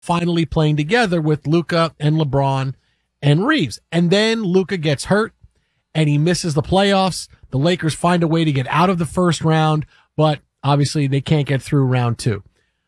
finally playing together with Luka and LeBron and Reeves. And then Luka gets hurt and he misses the playoffs. The Lakers find a way to get out of the first round, but obviously they can't get through round two.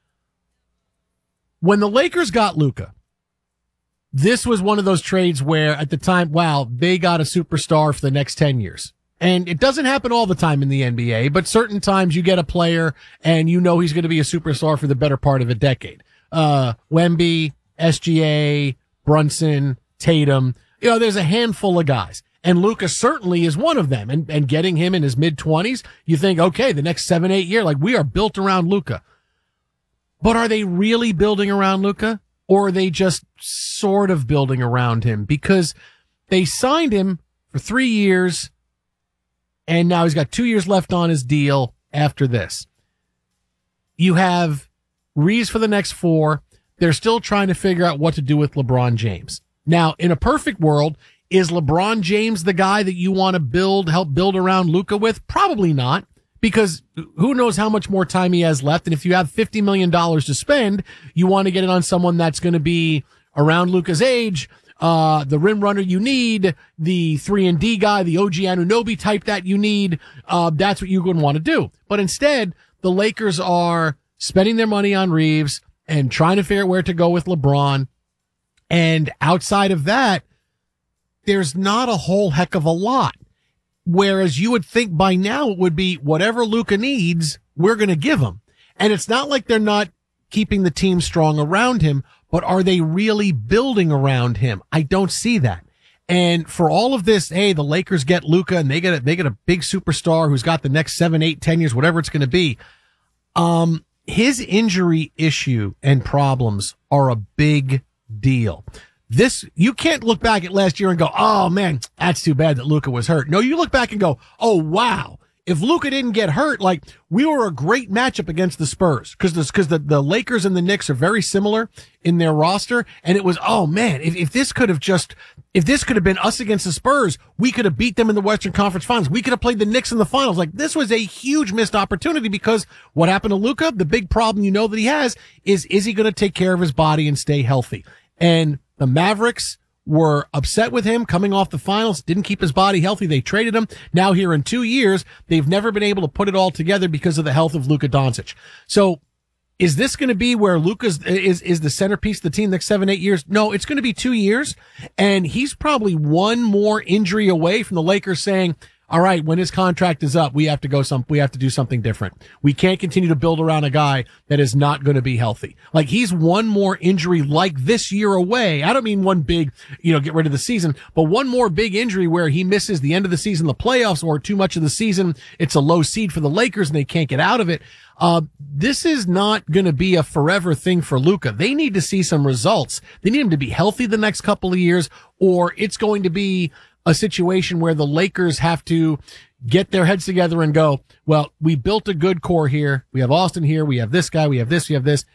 When the Lakers got Luka, this was one of those trades where at the time, wow, they got a superstar for the next 10 years. And it doesn't happen all the time in the NBA, but certain times you get a player and you know he's going to be a superstar for the better part of a decade. Wemby, SGA, Brunson, Tatum, there's a handful of guys. And Luka certainly is one of them. And getting him in his mid-20s, you think, okay, the next 7-8 years, we are built around Luka. But are they really building around Luka? Or are they just sort of building around him? Because they signed him for 3 years, and now he's got 2 years left on his deal after this. You have Reeves for the next 4. They're still trying to figure out what to do with LeBron James. Now, in a perfect world, is LeBron James the guy that you want to help build around Luka with? Probably not, because who knows how much more time he has left. And if you have $50 million to spend, you want to get it on someone that's going to be around Luka's age, the rim runner you need, the 3-and-D guy, the OG Anunoby type that you need. That's what you would want to do. But instead, the Lakers are spending their money on Reeves and trying to figure out where to go with LeBron. And outside of that, there's not a whole heck of a lot. Whereas you would think by now it would be whatever Luka needs, we're going to give him. And it's not like they're not keeping the team strong around him, but are they really building around him? I don't see that. And for all of this, hey, the Lakers get Luka and they get a big superstar who's got the next 7, 8, 10 years, whatever it's going to be. His injury issue and problems are a big deal. You can't look back at last year and go, oh man, that's too bad that Luka was hurt. No, you look back and go, oh wow, if Luka didn't get hurt, we were a great matchup against the Spurs because the Lakers and the Knicks are very similar in their roster. And it was, oh man, if this could have been us against the Spurs, we could have beat them in the Western Conference Finals. We could have played the Knicks in the finals. This was a huge missed opportunity because what happened to Luka, the big problem that he has is he going to take care of his body and stay healthy? And the Mavericks were upset with him coming off the finals, didn't keep his body healthy. They traded him. Now here in 2 years, they've never been able to put it all together because of the health of Luka Doncic. So is this going to be where Luka is the centerpiece of the team next 7, 8 years? No, it's going to be 2 years. And he's probably one more injury away from the Lakers saying, all right, when his contract is up, we have to do something different. We can't continue to build around a guy that is not going to be healthy. He's one more injury like this year away. I don't mean one big, get rid of the season, but one more big injury where he misses the end of the season, the playoffs, or too much of the season. It's a low seed for the Lakers and they can't get out of it. This is not going to be a forever thing for Luka. They need to see some results. They need him to be healthy the next couple of years, or it's going to be a situation where the Lakers have to get their heads together and go, well, we built a good core here. We have Austin here. We have this guy. We have this. We have this.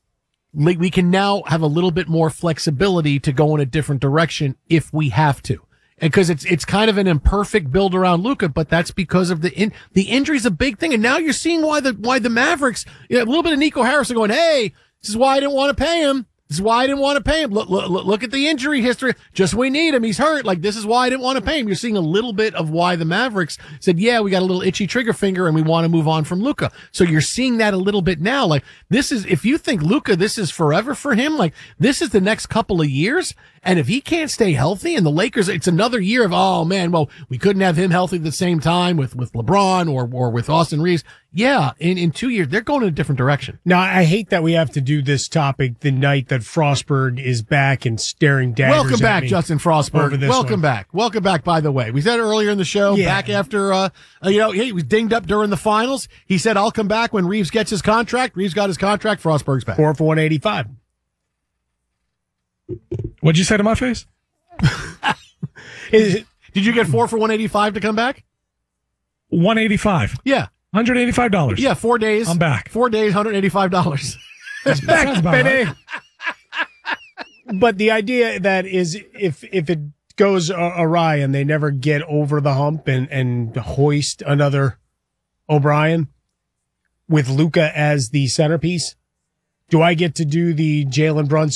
We can now have a little bit more flexibility to go in a different direction if we have to. And because it's kind of an imperfect build around Luka, but that's because of the injury is a big thing. And now you're seeing why the Mavericks, a little bit of Nico Harrison going, hey, this is why I didn't want to pay him. This is why I didn't want to pay him. Look at the injury history. Just we need him. He's hurt. This is why I didn't want to pay him. You're seeing a little bit of why the Mavericks said, yeah, we got a little itchy trigger finger and we want to move on from Luka. So you're seeing that a little bit now. This is, if you think Luka, this is forever for him, this is the next couple of years. And if he can't stay healthy and the Lakers, it's another year of, oh man, well, we couldn't have him healthy at the same time with LeBron or with Austin Reeves. Yeah, in 2 years, they're going in a different direction. Now, I hate that we have to do this topic the night that Frostberg is back and staring daggers at me. Welcome back, Justin Frostberg. Welcome back. Welcome back, by the way. We said earlier in the show, back after, he was dinged up during the finals. He said, I'll come back when Reeves gets his contract. Reeves got his contract. Frostberg's back. 4 for 185. What'd you say to my face? Did you get 4 for 185 to come back? 185. Yeah. $185. Yeah, 4 days. I'm back. 4 days, $185. It's back, baby. But the idea that is if it goes awry and they never get over the hump and hoist another O'Brien with Luka as the centerpiece, Do I get to do the Jalen Brunson